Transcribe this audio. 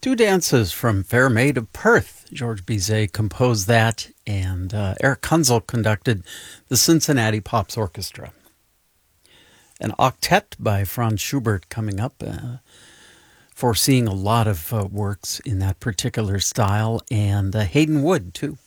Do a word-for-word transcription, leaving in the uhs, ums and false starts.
Two Dances from Fair Maid of Perth. George Bizet composed that, and uh, Eric Kunzel conducted the Cincinnati Pops Orchestra. An octet by Franz Schubert coming up, uh, foreseeing a lot of uh, works in that particular style, and uh, Hayden Wood, too.